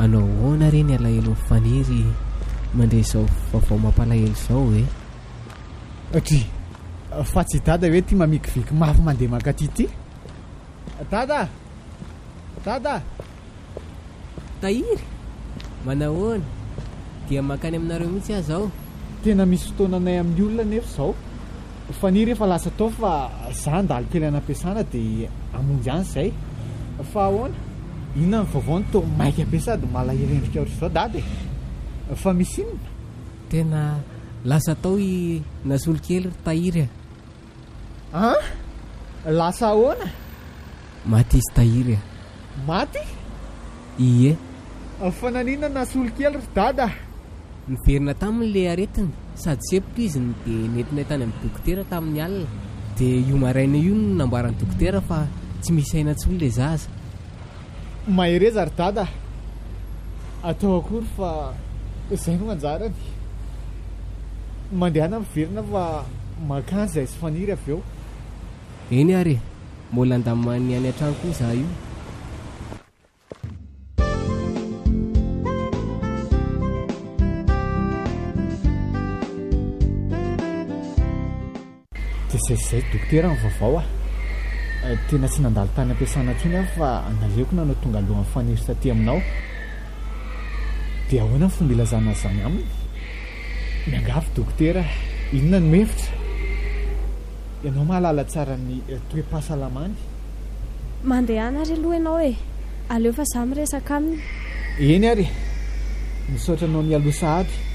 anao hoana reny alahelo faniry mandre izao vaovao mampalahelo izao hoe atry fa tsy dada hoe ty mamikiviky mafy mandeha makaty ty dada tahiry manahoana dia makany aminareo mihitsy aho zao tena misy fotoananay amin'ny olona nefa izao faniry efa lasa tao fa za ndalo kely anam-piasana dia amonjy any izay fa ahoana inona ny vaovao ny to maika be sady malahelo endrika ohatr' izao dady fa misy inona tena lasa tao nasolo kely tahiry lasa ahoana maty izy tahiry maty ie fa nanina nasolo kely ry dada niverina tamin'le aretiny sady sepotra izy dia nentina tany amin'ny dokotera tamin'ny alina dia io maraina io no namboaran'ny dokotera fa tsy misy aina tsy olona zaza mahereza ry dada atao akory fa izay no anjarany mandehana miverina fa makanja izy faniry avy eo eny ary mbola andamany any an-trano koa za io zay dokotera ny vaovao tena tsy nandalo tany ampiasana tsony aho fa naleoko nanao tonga alohan'ny faniry taty aminao dia ahoana ny fomba ilazana zany aminy miangavy dokotera inona no mevitra ianao mahalala tsara ny toe-pahasalamany mandehana ary aloha ianao aleo fa za miresaka aminy eny ary misaotra anao mialoha sahady